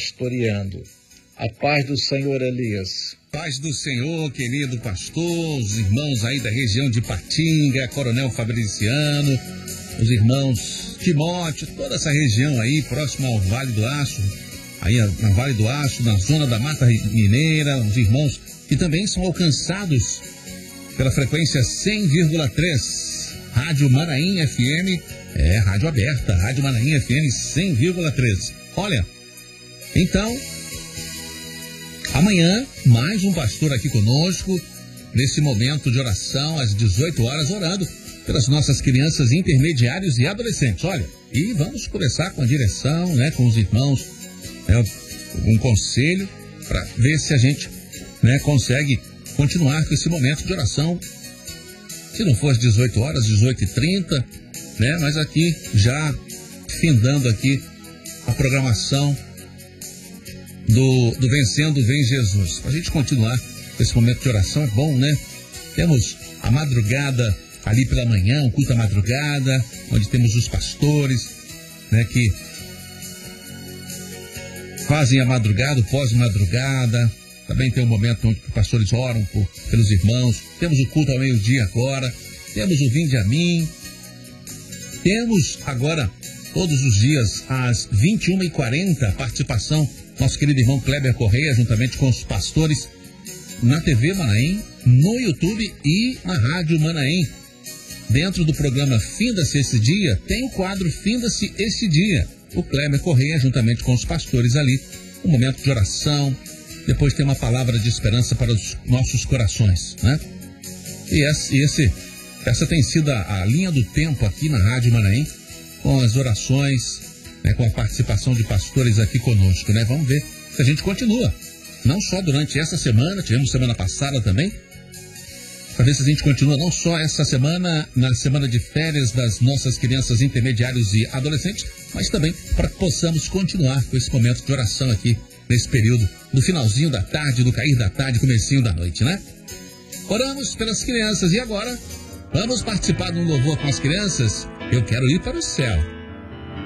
pastoreando. A paz do Senhor, Elias. Paz do Senhor, querido pastor, os irmãos aí da região de Patinga, Coronel Fabriciano, os irmãos Timóteo, toda essa região aí, próxima ao Vale do Aço, aí na Vale do Aço, na zona da Mata Mineira, os irmãos que também são alcançados pela frequência 100,3, Rádio Manaim FM, rádio aberta, Rádio Manaim FM 100,3. Olha, então, amanhã, mais um pastor aqui conosco, nesse momento de oração, às 18 horas, orando pelas nossas crianças intermediários e adolescentes. Olha, e vamos conversar com a direção, com os irmãos, um conselho, para ver se a gente consegue continuar com esse momento de oração. Se não for às 18 horas, 18h30, mas aqui já findando aqui a programação do Vencendo Vem Jesus. Para a gente continuar com esse momento de oração, é bom, Temos a madrugada ali pela manhã, um culto à madrugada, onde temos os pastores, que fazem a madrugada, o pós-madrugada. Também tem um momento onde os pastores oram pelos irmãos. Temos o culto ao meio-dia agora. Temos o Vinde a Mim. Temos agora, todos os dias, às 21h40, participação nosso querido irmão Kleber Correia, juntamente com os pastores, na TV Manaim, no YouTube e na Rádio Manaim. Dentro do programa Finda-se Esse Dia, tem o quadro Finda-se Esse Dia. O Kleber Correia, juntamente com os pastores ali, um momento de oração. Depois tem uma palavra de esperança para os nossos corações, E essa tem sido a linha do tempo aqui na Rádio Manaim, com as orações, com a participação de pastores aqui conosco, Vamos ver se a gente continua. Não só durante essa semana, tivemos semana passada também, para ver se a gente continua não só essa semana, na semana de férias das nossas crianças intermediários e adolescentes, mas também para que possamos continuar com esse momento de oração aqui, nesse período, do finalzinho da tarde, do cair da tarde, comecinho da noite, Oramos pelas crianças e agora vamos participar de um louvor com as crianças. Eu quero ir para o céu.